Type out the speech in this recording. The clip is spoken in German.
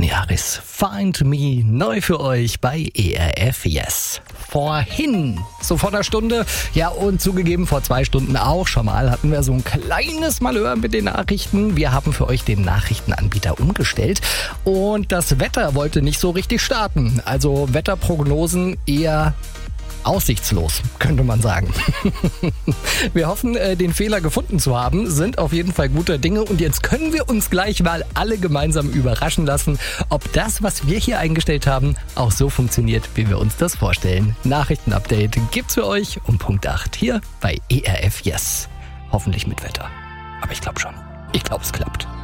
Stefanie Harris. Find Me, neu für euch bei ERF Yes. Vorhin, so vor einer Stunde, ja und zugegeben vor 2 Stunden auch schon mal, hatten wir so ein kleines Malheur mit den Nachrichten. Wir haben für euch den Nachrichtenanbieter umgestellt und das Wetter wollte nicht so richtig starten. Also Wetterprognosen eher aussichtslos, könnte man sagen. Wir hoffen, den Fehler gefunden zu haben, sind auf jeden Fall guter Dinge und jetzt können wir uns gleich mal alle gemeinsam überraschen lassen, ob das, was wir hier eingestellt haben, auch so funktioniert, wie wir uns das vorstellen. Nachrichtenupdate gibt's für euch um Punkt 8 hier bei ERF Yes. Hoffentlich mit Wetter. Aber ich glaube schon. Ich glaube, es klappt.